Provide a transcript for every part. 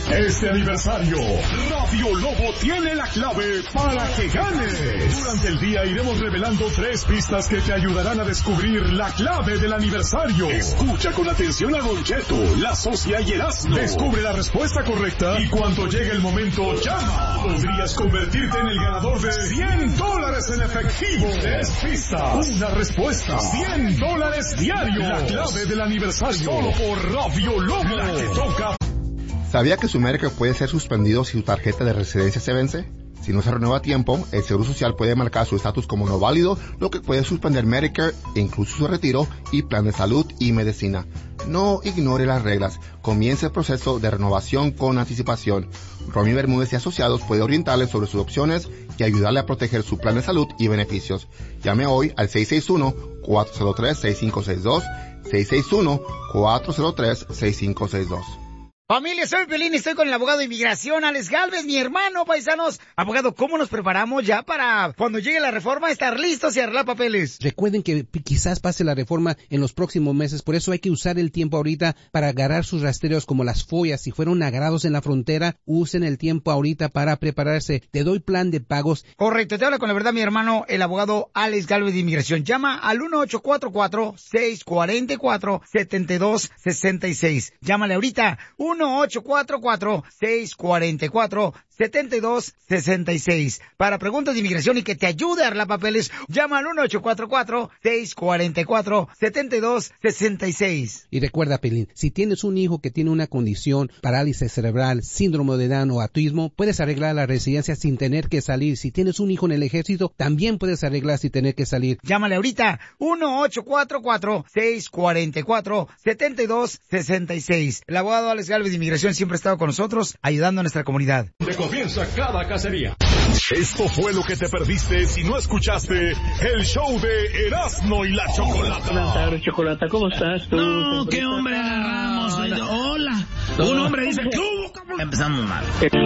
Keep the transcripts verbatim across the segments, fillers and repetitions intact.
Este aniversario, Radio Lobo tiene la clave para que ganes. Durante el día iremos revelando tres pistas que te ayudarán a descubrir la clave del aniversario. Escucha con atención a Don Cheto, la Socia y Erasmo. Descubre la respuesta correcta y cuando llegue el momento, llama. Podrías convertirte en el ganador de cien dólares en efectivo. Tres pistas, una respuesta, cien dólares diarios. La clave del aniversario, solo por Radio Lobo. La que toca. ¿Sabía que su Medicare puede ser suspendido si su tarjeta de residencia se vence? Si no se renueva a tiempo, el Seguro Social puede marcar su estatus como no válido, lo que puede suspender Medicare, incluso su retiro y plan de salud y medicina. No ignore las reglas. Comience el proceso de renovación con anticipación. Romy Bermúdez y Asociados puede orientarle sobre sus opciones y ayudarle a proteger su plan de salud y beneficios. Llame hoy al seis seis uno, cuatro cero tres, seis cinco seis dos, seis seis uno, cuatro cero tres, seis cinco seis dos. Familia, soy Pelín y estoy con el abogado de inmigración, Alex Galvez, mi hermano, paisanos. Abogado, ¿cómo nos preparamos ya para cuando llegue la reforma estar listos y arreglar papeles? Recuerden que quizás pase la reforma en los próximos meses, por eso hay que usar el tiempo ahorita para agarrar sus rastreos como las follas. Si fueron agarrados en la frontera, usen el tiempo ahorita para prepararse. Te doy plan de pagos. Correcto, te habla con la verdad, mi hermano, el abogado Alex Galvez de inmigración. Llama al uno ocho cuatro cuatro, seis cuatro cuatro, siete dos seis seis. Llámale ahorita, uno ocho cuatro cuatro, seis cuatro cuatro, siete dos seis seis. Para preguntas de inmigración y que te ayude a arreglar papeles, llama al uno ocho cuatro cuatro, seis cuatro cuatro, siete dos seis seis. Y recuerda, Pelín, si tienes un hijo que tiene una condición, parálisis cerebral, síndrome de Down o autismo, puedes arreglar la residencia sin tener que salir. Si tienes un hijo en el ejército, también puedes arreglar sin tener que salir. Llámale ahorita, uno ocho cuatro cuatro, seis cuatro cuatro, siete dos seis seis. El abogado Alex Galvez de inmigración siempre ha estado con nosotros, ayudando a nuestra comunidad. Te comienza cada cacería. Esto fue lo que te perdiste si no escuchaste el show de Erasmo y la Chocolata. Buenas tardes, Chocolata, ¿cómo estás tú? No, qué hombre agarramos. Hola. Un hombre dice que hubo. Empezamos mal.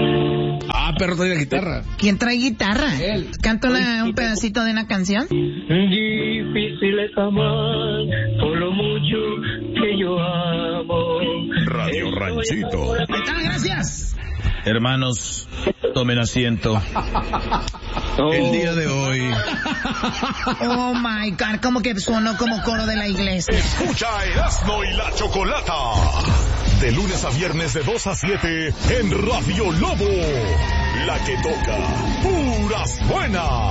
Ah, pero trae la guitarra. ¿Quién trae guitarra? Él. ¿Canta una, un pedacito de una canción? Difícil es amar por lo mucho que yo amo. Radio Ranchito. Ahí está, gracias. Hermanos, tomen asiento. El día de hoy. Oh my God, como que sonó como coro de la iglesia. Escucha a Erasmo y la Chocolata. De lunes a viernes de dos a siete en Radio Lobo. La que toca puras buenas.